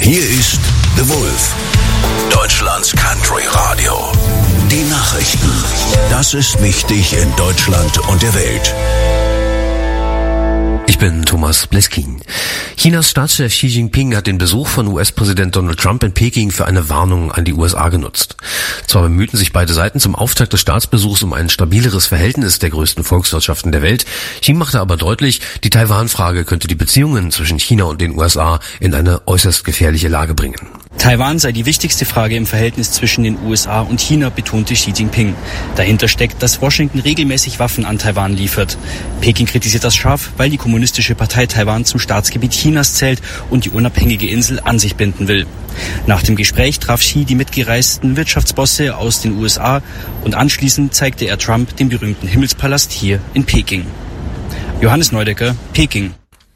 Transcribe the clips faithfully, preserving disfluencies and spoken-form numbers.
Hier ist The Wolf, Deutschlands Country Radio. Die Nachrichten. Das ist wichtig in Deutschland und der Welt. Ich bin Thomas Bleskin. Chinas Staatschef Xi Jinping hat den Besuch von U S-Präsident Donald Trump in Peking für eine Warnung an die U S A genutzt. Zwar bemühten sich beide Seiten zum Auftakt des Staatsbesuchs um ein stabileres Verhältnis der größten Volkswirtschaften der Welt. Xi machte aber deutlich, die Taiwan-Frage könnte die Beziehungen zwischen China und den U S A in eine äußerst gefährliche Lage bringen. Taiwan sei die wichtigste Frage im Verhältnis zwischen den U S A und China, betonte Xi Jinping. Dahinter steckt, dass Washington regelmäßig Waffen an Taiwan liefert. Peking kritisiert das scharf, weil die Kommunistische Partei Taiwan zum Staatsgebiet Chinas zählt und die unabhängige Insel an sich binden will. Nach dem Gespräch traf Xi die mitgereisten Wirtschaftsbosse aus den U S A und anschließend zeigte er Trump den berühmten Himmelspalast hier in Peking. Johannes Neudecker, Peking.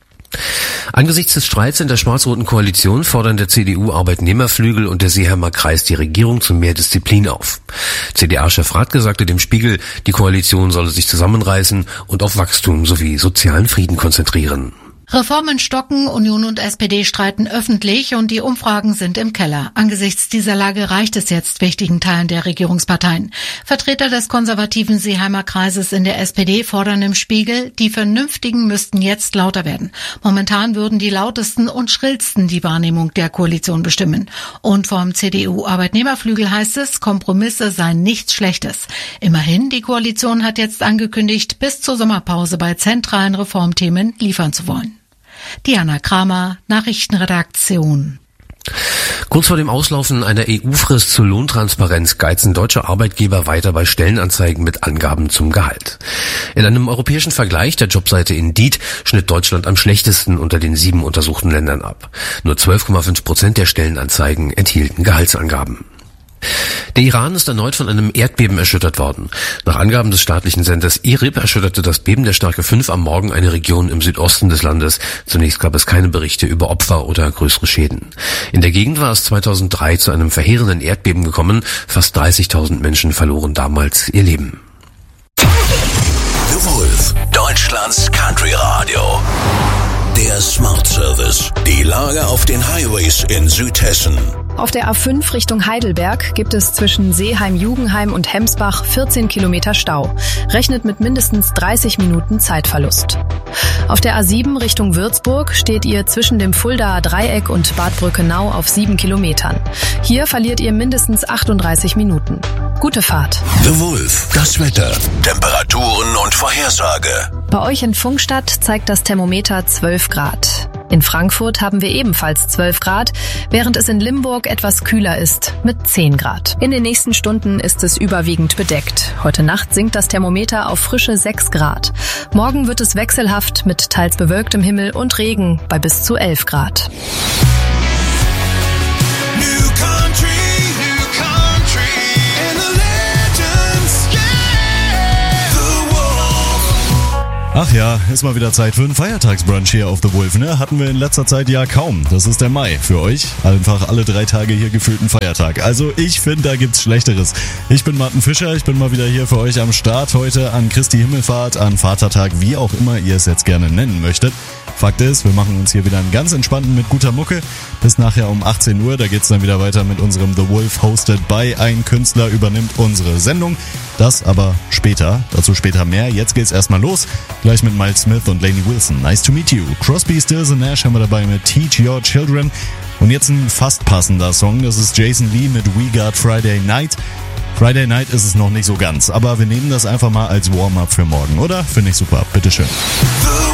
Angesichts des Streits in der schwarz-roten Koalition fordern der C D U-Arbeitnehmerflügel und der Seeheimer Kreis die Regierung zu mehr Disziplin auf. C D A-Chef Radke sagte dem Spiegel, die Koalition solle sich zusammenreißen und auf Wachstum sowie sozialen Frieden konzentrieren. Reformen stocken, Union und S P D streiten öffentlich und die Umfragen sind im Keller. Angesichts dieser Lage reicht es jetzt wichtigen Teilen der Regierungsparteien. Vertreter des konservativen Seeheimer Kreises in der S P D fordern im Spiegel, die Vernünftigen müssten jetzt lauter werden. Momentan würden die lautesten und schrillsten die Wahrnehmung der Koalition bestimmen. Und vom C D U-Arbeitnehmerflügel heißt es, Kompromisse seien nichts Schlechtes. Immerhin, die Koalition hat jetzt angekündigt, bis zur Sommerpause bei zentralen Reformthemen liefern zu wollen. Diana Kramer, Nachrichtenredaktion. Kurz vor dem Auslaufen einer E U-Frist zur Lohntransparenz geizen deutsche Arbeitgeber weiter bei Stellenanzeigen mit Angaben zum Gehalt. In einem europäischen Vergleich der Jobseite Indeed schnitt Deutschland am schlechtesten unter den sieben untersuchten Ländern ab. Nur zwölf Komma fünf Prozent der Stellenanzeigen enthielten Gehaltsangaben. Der Iran ist erneut von einem Erdbeben erschüttert worden. Nach Angaben des staatlichen Senders I R I B erschütterte das Beben der Stärke fünf am Morgen eine Region im Südosten des Landes. Zunächst gab es keine Berichte über Opfer oder größere Schäden. In der Gegend war es zweitausenddrei zu einem verheerenden Erdbeben gekommen. Fast dreißigtausend Menschen verloren damals ihr Leben. The Wolf, Deutschlands Country Radio. Der Smart Service. Die Lage auf den Highways in Südhessen. Auf der A fünf Richtung Heidelberg gibt es zwischen Seeheim-Jugenheim und Hemsbach vierzehn Kilometer Stau. Rechnet mit mindestens dreißig Minuten Zeitverlust. Auf der A sieben Richtung Würzburg steht ihr zwischen dem Fuldaer Dreieck und Bad Brückenau auf sieben Kilometern. Hier verliert ihr mindestens achtunddreißig Minuten. Gute Fahrt. The Wolf, das Wetter, Temperaturen und Vorhersage. Bei euch in Funkstadt zeigt das Thermometer zwölf Grad. In Frankfurt haben wir ebenfalls zwölf Grad, während es in Limburg etwas kühler ist mit zehn Grad. In den nächsten Stunden ist es überwiegend bedeckt. Heute Nacht sinkt das Thermometer auf frische sechs Grad. Morgen wird es wechselhaft mit teils bewölktem Himmel und Regen bei bis zu elf Grad. Ach ja, ist mal wieder Zeit für einen Feiertagsbrunch hier auf The Wolf, ne? Hatten wir in letzter Zeit ja kaum. Das ist der Mai. Für euch einfach alle drei Tage hier gefühlt ein Feiertag. Also ich finde, da gibt's Schlechteres. Ich bin Martin Fischer, ich bin mal wieder hier für euch am Start heute an Christi Himmelfahrt, an Vatertag, wie auch immer ihr es jetzt gerne nennen möchtet. Fakt ist, wir machen uns hier wieder einen ganz entspannten mit guter Mucke. Bis nachher um achtzehn Uhr, da geht's dann wieder weiter mit unserem The Wolf hosted by ein Künstler übernimmt unsere Sendung. Das aber später, dazu später mehr. Jetzt geht's erstmal los, gleich mit Miles Smith und Lainey Wilson. Nice to meet you. Crosby, Stills and Nash haben wir dabei mit Teach Your Children. Und jetzt ein fast passender Song, das ist Jason Lee mit We Got Friday Night. Friday Night ist es noch nicht so ganz, aber wir nehmen das einfach mal als Warm-up für morgen, oder? Finde ich super. Bitteschön.